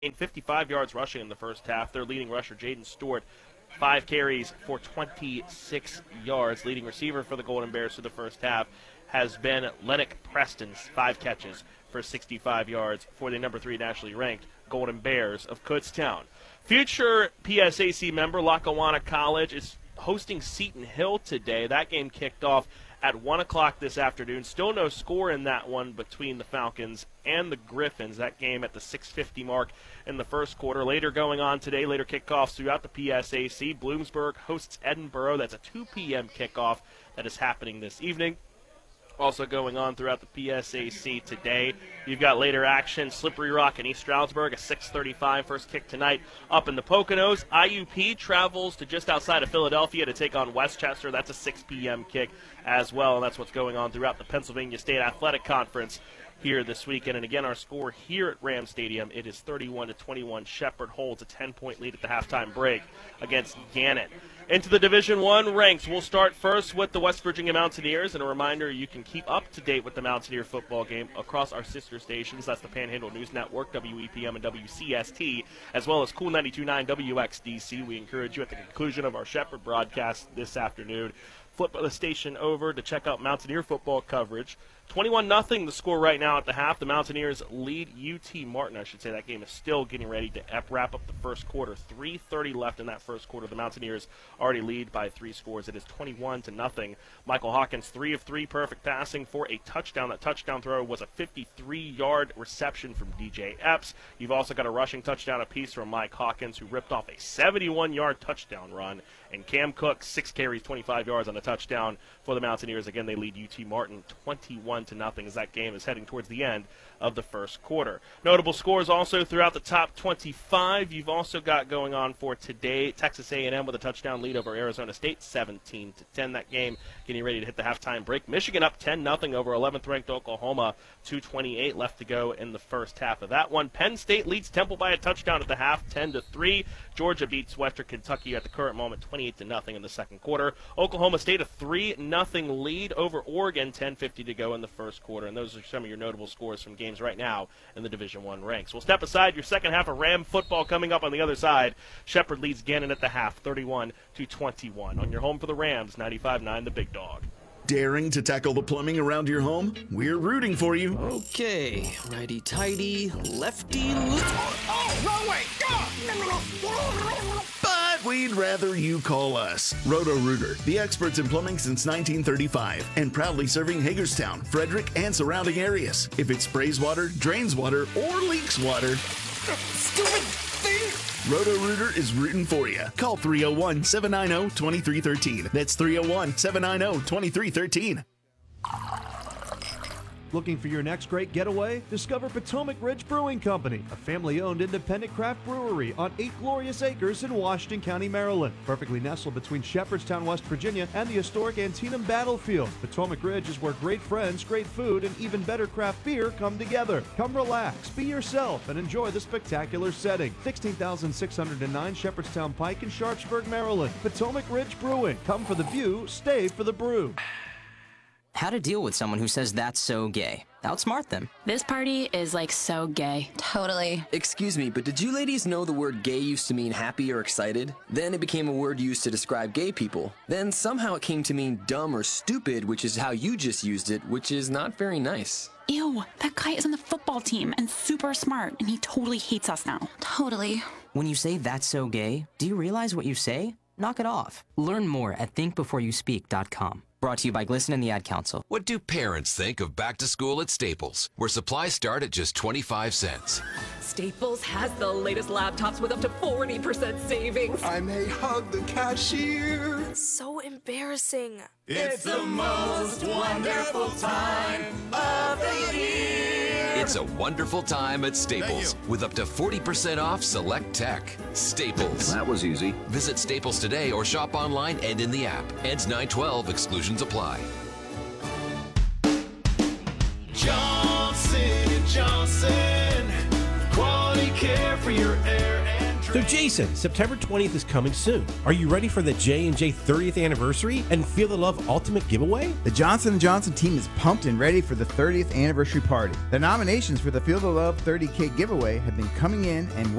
gained 55 yards rushing in the first half. Their leading rusher, Jaden Stewart, 5 carries for 26 yards. Leading receiver for the Golden Bears for the first half has been Lennox Preston, 5 catches for 65 yards for the number 3 nationally ranked Golden Bears of Kutztown. Future PSAC member Lackawanna College is hosting Seton Hill today. That game kicked off at 1 o'clock this afternoon. Still no score in that one between the Falcons and the Griffins. That game at the 6:50 mark in the first quarter. Later going on today, later kickoffs throughout the PSAC. Bloomsburg hosts Edinboro. That's a 2 p.m. kickoff that is happening this evening. Also going on throughout the PSAC today, you've got later action, Slippery Rock and East Stroudsburg, a 6:35 first kick tonight up in the Poconos. IUP travels to just outside of Philadelphia to take on Westchester. That's a 6 p.m. kick as well, and that's what's going on throughout the Pennsylvania State Athletic Conference here this weekend. And again, our score here at Ram Stadium, it is 31-21. Shepherd holds a 10-point lead at the halftime break against Gannett. Into the Division I ranks, we'll start first with the West Virginia Mountaineers. And a reminder, you can keep up to date with the Mountaineer football game across our sister stations. That's the Panhandle News Network, WEPM and WCST, as well as Cool 92.9 WXDC. We encourage you at the conclusion of our Shepherd broadcast this afternoon, flip the station over to check out Mountaineer football coverage. 21-0 the score right now at the half. The Mountaineers lead UT Martin, I should say. That game is still getting ready to wrap up the first quarter. 3:30 left in that first quarter. The Mountaineers already lead by 3 scores. It is 21-0. Michael Hawkins, 3 of 3 perfect passing for a touchdown. That touchdown throw was a 53-yard reception from DJ Epps. You've also got a rushing touchdown apiece from Mike Hawkins, who ripped off a 71-yard touchdown run. And Cam Cook, 6 carries, 25 yards on a touchdown for the Mountaineers. Again, they lead UT Martin 21-0 as that game is heading towards the end of the first quarter. Notable scores also throughout the top 25. You've also got going on for today, Texas A&M with a touchdown lead over Arizona State, 17-10. That game getting ready to hit the halftime break. Michigan up 10-0 over 11th-ranked Oklahoma, 2:28 left to go in the first half of that one. Penn State leads Temple by a touchdown at the half, 10-3. Georgia beats Western Kentucky at the current moment, 28-0 in the second quarter. Oklahoma State a 3-0 lead over Oregon, 10:50 to go in the first quarter. And those are some of your notable scores from games right now in the Division I ranks. We'll step aside. Your second half of Ram football coming up on the other side. Shepherd leads Gannon at the half, 31-21. On your home for the Rams, 95-9, the Big Dog. Daring to tackle the plumbing around your home? We're rooting for you. Okay, righty-tighty, lefty... Oh, wrong way! But we'd rather you call us. Roto-Rooter, the experts in plumbing since 1935, and proudly serving Hagerstown, Frederick, and surrounding areas. If it sprays water, drains water, or leaks water... Stupid thing! Roto-Rooter is rooting for you. Call 301-790-2313. That's 301-790-2313. Looking for your next great getaway? Discover Potomac Ridge Brewing Company, a family-owned independent craft brewery on 8 glorious acres in Washington County, Maryland. Perfectly nestled between Shepherdstown, West Virginia, and the historic Antietam Battlefield, Potomac Ridge is where great friends, great food, and even better craft beer come together. Come relax, be yourself, and enjoy the spectacular setting. 16,609 Shepherdstown Pike in Sharpsburg, Maryland. Potomac Ridge Brewing. Come for the view, stay for the brew. How to deal with someone who says that's so gay. Outsmart them. This party is like so gay. Totally. Excuse me, but did you ladies know the word gay used to mean happy or excited? Then it became a word used to describe gay people. Then somehow it came to mean dumb or stupid, which is how you just used it, which is not very nice. Ew, that guy is on the football team and super smart, and he totally hates us now. Totally. When you say that's so gay, do you realize what you say? Knock it off. Learn more at thinkbeforeyouspeak.com. Brought to you by Glisten and the Ad Council. What do parents think of back to school at Staples, where supplies start at just 25 cents? Staples has the latest laptops with up to 40% savings. I may hug the cashier. So embarrassing. It's the most wonderful time of the year. It's a wonderful time at Staples with up to 40% off select tech. Staples. That was easy. Visit Staples today or shop online and in the app. Ends 9/12. Exclusions apply. Johnson & Johnson. Quality care for your air and So Jason, September 20th is coming soon. Are you ready for the J&J 30th anniversary and Feel the Love Ultimate Giveaway? The Johnson & Johnson team is pumped and ready for the 30th anniversary party. The nominations for the Feel the Love 30K giveaway have been coming in, and